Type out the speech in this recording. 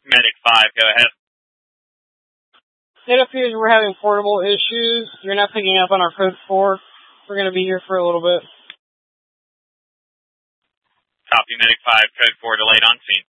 Medic 5, go ahead. It appears we're having portable issues. You're not picking up on our code 4. We're going to be here for a little bit. Copy, Medic 5, code 4 delayed on scene.